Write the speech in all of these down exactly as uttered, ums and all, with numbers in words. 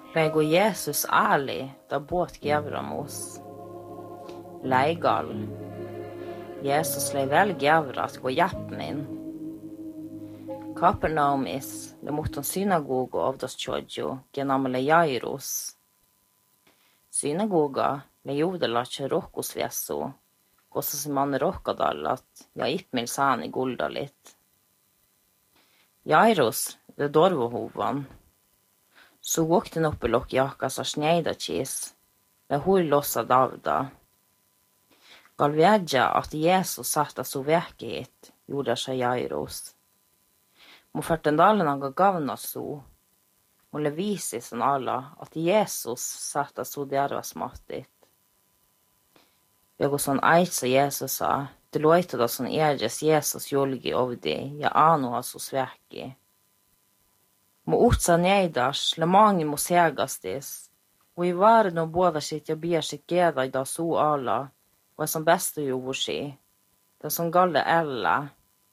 Lego Jesus ärlig, da båt Gevramos. Leigal. Jesus lei väl Gevrat gå jappmin. Kapernaumis, le muton synagogo avdas chodjo, genamale Jairus. Synagoga, le judelache rokkos vieso, kossa se manne rokkadallat, ja ipmil sani guldalit. Jairus, le dorvohovan. Så våkten oppe lokk jakas av sneidacis, le hur lossa davda. Galvedja at Jesus satt så veke hit, gjorde seg Jairus. Må fertendalen aga gavna så, må le visi som alla at Jesus satt så dervas matit. Jeg sånn eit så Jesus sa, det låte da sånn eres Jesus jolgi ovdi, ja anu ha så sveki. Må utsa neidars, le mange må segastis, og i vare no båda sitt jeg ber sitt geda i da så alla, og som beste jo vår si, det som galle ella.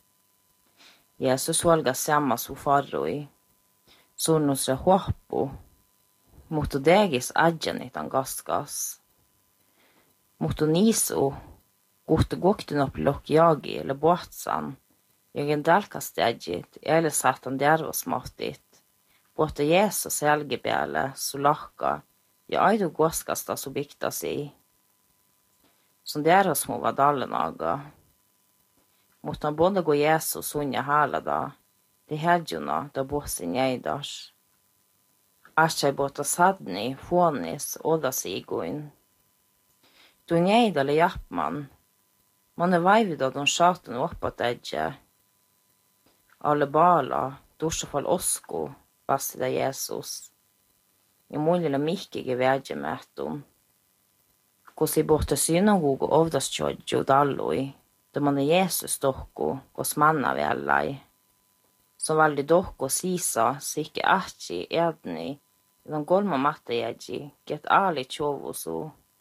Jesus valga samma så farroi, så nos re håpo, mot å degis adjanit an gaskas. Mot å niso, godt og gokten opp lokk jagi eller båtsan, jeg en delkast adjit, eller satan dervas matit, båt Jesus helgebjelle, så lakka, jeg eidu gåskasta så bikta si. Som deres må var dallenaga. Mot han både gå Jesus unja hela da, de hedjuna da båsen jeidars. Asjai båta sadni, fånis, oda sigoin. Du njeidale jappman, man er vaivida don satan oppat edje. Alle bala, dorsafall osko, bastida Jesus. I mullile mikkige vedje metum. Kos i båte synagogo ovdas tjodjo dalloi, da man er Jesus dokko, kos manna vellai. Som veldig dokko sisa, sikke atji edni, den golma matta jedji, get ali tjovo so.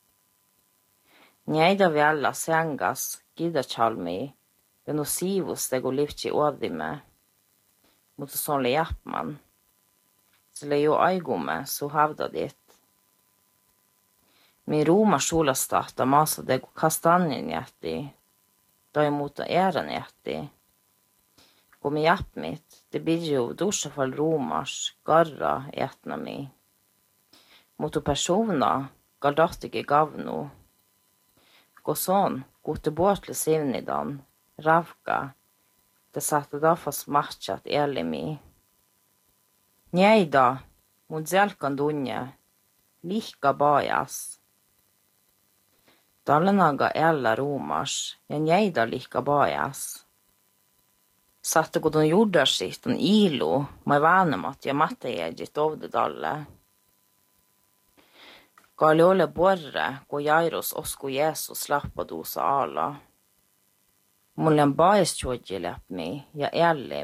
Njeida vella sengas, gida chalmi, den osivus dego livci odime, mot sånne jappman. Så le jo aigume, så havda dit. Min Roma skolastata masa dego kastanjen jätti, da jeg mot æren jätti. Gå med japp mitt, det blir jo dorsafall romars, garra etna mi. Mot persona, galdatike gavno. Gå sånn, gå til båt til sivnidan, ravka, det satte da fast matchat eli mi. Njeida, mot zelkan dunje, lika bajas. Dallenaga ella romars, ja njeida lika bajas. Satte gå den jordar sitt, en ilo, mai vanemat, ja matte egit ovde dalle. Galiole borre, gå Jairus osko Jesus slappa dosa ala. Mullen bajas tjodje lepp mi, ja eli